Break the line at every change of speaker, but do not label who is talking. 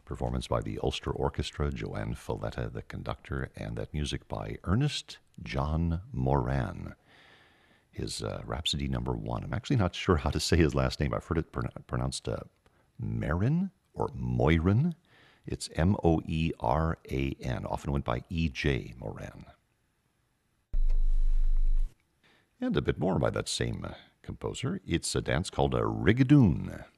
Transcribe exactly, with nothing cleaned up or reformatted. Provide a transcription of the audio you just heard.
Performance by the Ulster Orchestra, Joanne Falletta, the conductor, and that music by Ernest John Moran. His uh, Rhapsody number one. I'm actually not sure how to say his last name. I've heard it pron- pronounced uh, Marin or Moirin. It's M O E R A N, often went by E J Moran. And a bit more by that same uh, composer. It's a dance called a rigadoon.